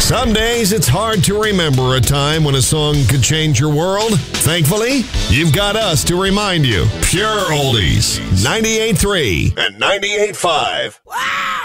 Some days it's hard to remember a time when a song could change your world. Thankfully, you've got us to remind you. Pure Oldies, 98.3 and 98.5. Wow!